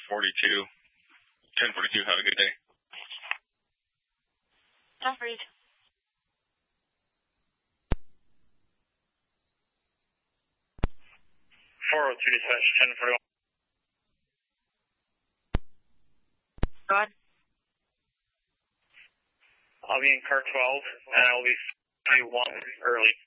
1042. Have a good day. Don't read. 402 dispatch 1041. Go ahead. I'll be in car 12, and I will be 31 early.